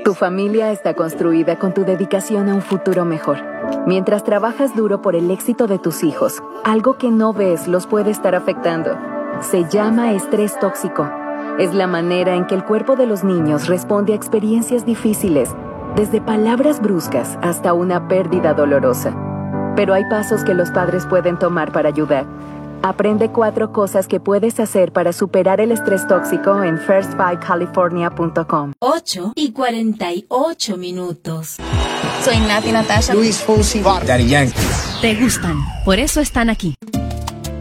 Tu familia está construida con tu dedicación a un futuro mejor. Mientras trabajas duro por el éxito de tus hijos, algo que no ves los puede estar afectando. Se llama estrés tóxico. Es la manera en que el cuerpo de los niños responde a experiencias difíciles, desde palabras bruscas hasta una pérdida dolorosa. Pero hay pasos que los padres pueden tomar para ayudar. Aprende 4 cosas que puedes hacer para superar el estrés tóxico en first5california.com. 8:48. Soy Nati Natasha. Luis Fonsi, Daddy Yankee. Te gustan, por eso están aquí.